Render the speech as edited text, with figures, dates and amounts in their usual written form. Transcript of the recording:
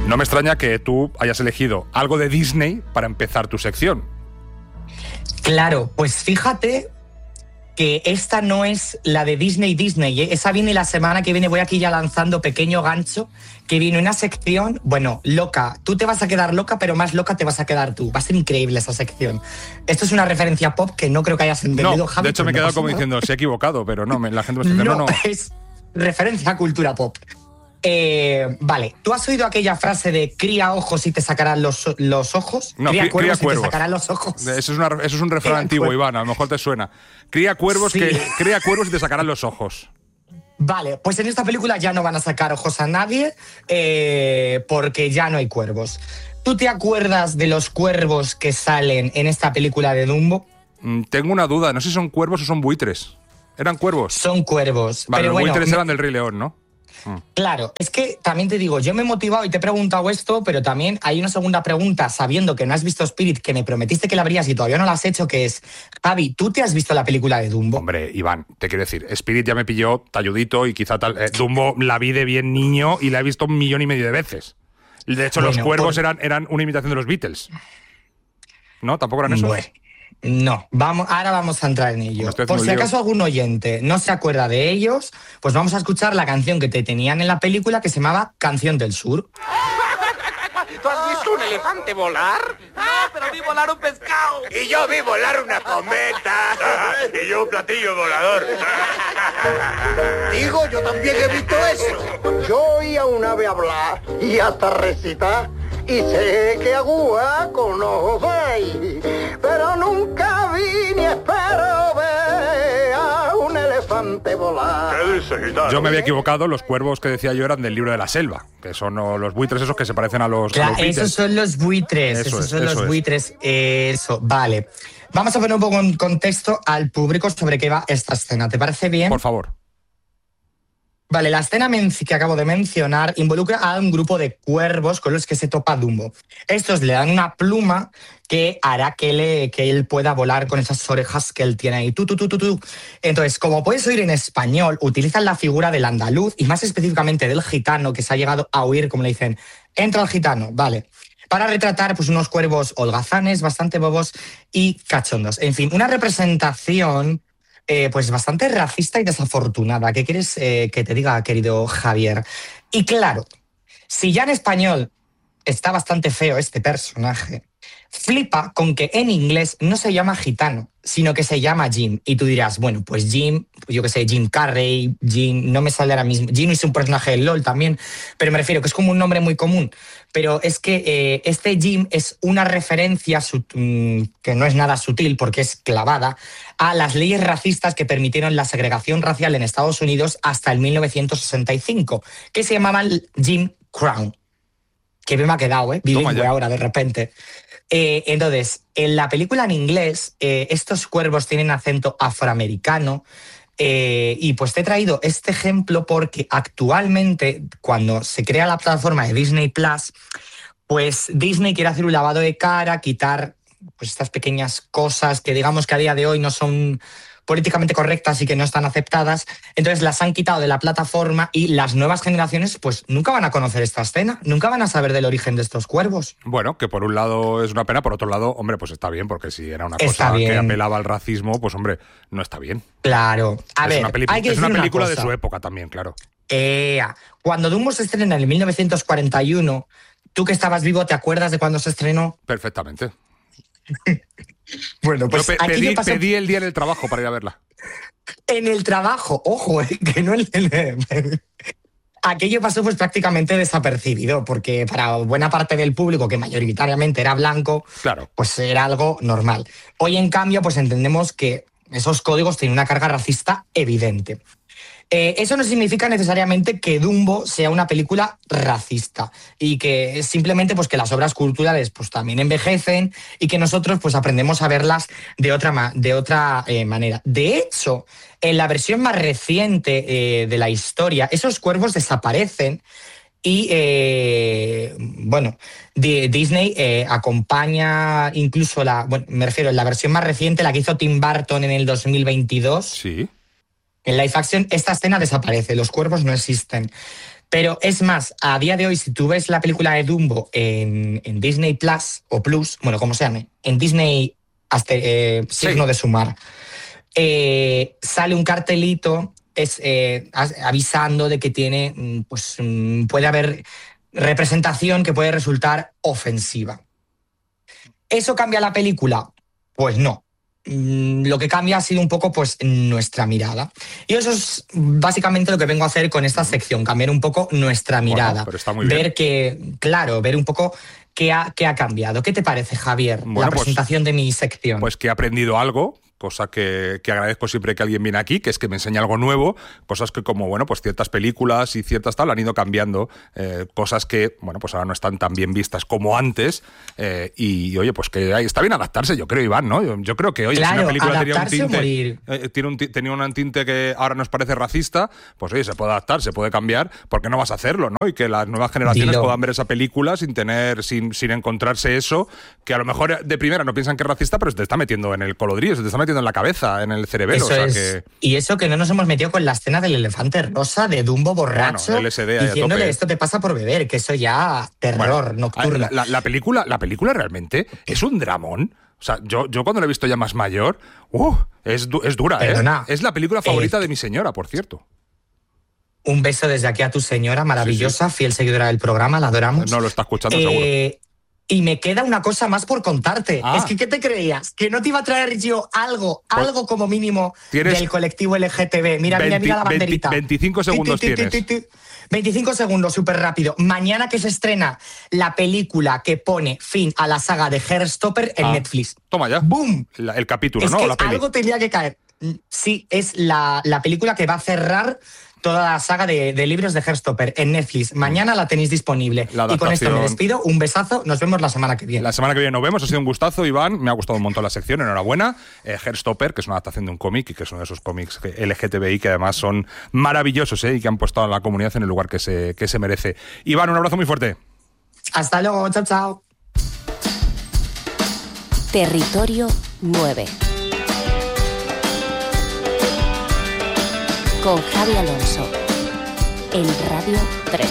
No me extraña que tú hayas elegido algo de Disney para empezar tu sección. Claro, pues fíjate que esta no es la de Disney, ¿eh? Esa viene la semana que viene, voy aquí ya lanzando pequeño gancho, que viene una sección, bueno, loca. Tú te vas a quedar loca, pero más loca te vas a quedar tú. Va a ser increíble esa sección. Esto es una referencia pop que no creo que hayas entendido, No, Javi. de hecho me he quedado como diciendo, se ha equivocado, pero no, la gente me está diciendo, no. Es referencia a cultura pop. Vale, ¿tú has oído aquella frase de cría ojos y te sacarán los ojos? No, cría cuervos y te sacarán los ojos. Eso es un refrán antiguo, Iván, a lo mejor te suena. Cría cuervos, sí. Cría cuervos y te sacarán los ojos. Vale, pues en esta película ya no van a sacar ojos a nadie porque ya no hay cuervos. ¿Tú te acuerdas de los cuervos que salen en esta película de Dumbo? Tengo una duda, no sé si son cuervos o son buitres. ¿Eran cuervos? Son cuervos. Vale, pero los buitres bueno, eran del Rey León, ¿no? Claro, es que también te digo, yo me he motivado y te he preguntado esto, pero también hay una segunda pregunta, sabiendo que no has visto Spirit, que me prometiste que la habrías y todavía no la has hecho, que es, Javi, ¿tú te has visto la película de Dumbo? Hombre, Iván, te quiero decir, Spirit ya me pilló talludito y quizá tal. Dumbo la vi de bien niño y la he visto 1,5 millones de veces. De hecho, los cuervos eran una imitación de los Beatles. ¿No? ¿Tampoco eran eso? Bueno. No, ahora vamos a entrar en ello. Por si acaso algún oyente no se acuerda de ellos, pues vamos a escuchar la canción que te tenían en la película que se llamaba Canción del Sur. ¿Tú has visto un elefante volar? No, pero vi volar un pescado. Y yo vi volar una cometa. Y yo un platillo volador. Digo, yo también he visto eso. Yo oí a un ave hablar y hasta recitar. Y sé que agua con ojos hay, pero nunca vi ni espero ver a un elefante volar. ¿Qué dice, gitano? Yo me había equivocado, los cuervos que decía yo eran del Libro de la Selva, que son los buitres esos que se parecen a los... Claro, a los Beatles. esos son los buitres, buitres. Eso, vale. Vamos a poner un poco en contexto al público sobre qué va esta escena. ¿Te parece bien? Por favor. Vale, la escena que acabo de mencionar involucra a un grupo de cuervos con los que se topa Dumbo. Estos le dan una pluma que hará que él pueda volar con esas orejas que él tiene ahí. Tú. Entonces, como puedes oír en español, utilizan la figura del andaluz y más específicamente del gitano, que se ha llegado a oír, como le dicen, entra el gitano, vale, para retratar pues, unos cuervos holgazanes, bastante bobos y cachondos. En fin, una representación... pues bastante racista y desafortunada. ¿Qué quieres que te diga, querido Javier? Y claro, si ya en español está bastante feo este personaje, flipa con que en inglés no se llama gitano, sino que se llama Jim. Y tú dirás, bueno, pues Jim, yo qué sé, Jim Carrey, Jim, no me sale ahora mismo. Jim es un personaje de LOL también, pero me refiero que es como un nombre muy común. Pero es que este Jim es una referencia que no es nada sutil porque es clavada a las leyes racistas que permitieron la segregación racial en Estados Unidos hasta el 1965, que se llamaban Jim Crow. Que bien me ha quedado, bilingüe ahora de repente. Entonces, en la película en inglés, estos cuervos tienen acento afroamericano. Y pues te he traído este ejemplo porque actualmente, cuando se crea la plataforma de Disney Plus, pues Disney quiere hacer un lavado de cara, quitar pues estas pequeñas cosas que digamos que a día de hoy no son políticamente correctas y que no están aceptadas, entonces las han quitado de la plataforma y las nuevas generaciones pues nunca van a conocer esta escena, nunca van a saber del origen de estos cuervos. Bueno, que por un lado es una pena, por otro lado, hombre, pues está bien, porque si era una cosa que apelaba al racismo, pues hombre, no está bien. Claro. A ver, hay que decir una película una de su época también, claro. Cuando Dumbo se estrena en el 1941, tú que estabas vivo, ¿te acuerdas de cuándo se estrenó? Perfectamente. Bueno, pues yo pedí el día en el trabajo para ir a verla. En el trabajo, ojo, que no aquello pasó pues prácticamente desapercibido, porque para buena parte del público, que mayoritariamente era blanco, claro, pues era algo normal. Hoy, en cambio, pues entendemos que esos códigos tienen una carga racista evidente. Eso no significa necesariamente que Dumbo sea una película racista y que simplemente pues, que las obras culturales pues, también envejecen y que nosotros pues, aprendemos a verlas de otra manera. De hecho, en la versión más reciente de la historia, esos cuervos desaparecen y, Disney acompaña incluso me refiero, en la versión más reciente, la que hizo Tim Burton en el 2022. Sí. En live action esta escena desaparece, los cuervos no existen. Pero es más, a día de hoy, si tú ves la película de Dumbo en Disney Plus o Plus, bueno, como se llame, en Disney signo de sumar, sale un cartelito avisando de que tiene, puede haber representación que puede resultar ofensiva. ¿Eso cambia la película? Pues no. Lo que cambia ha sido un poco nuestra mirada. Y eso es básicamente lo que vengo a hacer con esta sección, cambiar un poco nuestra mirada. Pero está muy bien. Ver un poco qué ha cambiado. ¿Qué te parece, Javier, la presentación de mi sección? Pues que he aprendido algo, cosa que agradezco siempre que alguien viene aquí, que es que me enseña algo nuevo, cosas que como, pues ciertas películas y ciertas tal han ido cambiando, cosas que, pues ahora no están tan bien vistas como antes, y oye, pues que está bien adaptarse, yo creo, Iván, ¿no? Yo creo que, oye, claro, si una película tenía un tinte que ahora nos parece racista, pues oye, se puede adaptar, se puede cambiar, ¿por qué no vas a hacerlo, no? Y que las nuevas generaciones puedan ver esa película sin encontrarse eso, que a lo mejor de primera no piensan que es racista, pero se te está metiendo en el colodrillo, se te está metiendo en la cabeza, en el cerebelo. Y eso que no nos hemos metido con la escena del elefante rosa de Dumbo borracho, diciéndole esto te pasa por beber, que eso ya terror nocturno. La película realmente es un dramón. O sea, yo cuando la he visto ya más mayor, es dura, Perdona, Es la película favorita de mi señora, por cierto. Un beso desde aquí a tu señora, maravillosa, fiel seguidora del programa, la adoramos. No lo está escuchando seguro. Y me queda una cosa más por contarte. Es que, ¿qué te creías? ¿Que no te iba a traer yo algo como mínimo del colectivo LGTB? Mira la banderita. 25 segundos tienes. 25 segundos, súper rápido. Mañana que se estrena la película que pone fin a la saga de Heartstopper en Netflix. Toma ya. ¡Boom! El capítulo, es ¿no? Que la peli. Algo tenía que caer. Sí, es la película que va a cerrar toda la saga de libros de Heartstopper en Netflix. Mañana la tenéis disponible. Y con esto me despido. Un besazo. Nos vemos la semana que viene. La semana que viene nos vemos. Ha sido un gustazo, Iván. Me ha gustado un montón la sección. Enhorabuena. Heartstopper, que es una adaptación de un cómic y que es uno de esos cómics LGTBI que además son maravillosos y que han puesto a la comunidad en el lugar que se merece. Iván, un abrazo muy fuerte. Hasta luego. Chao, chao. Territorio 9. Con Javi Alonso, en Radio 3.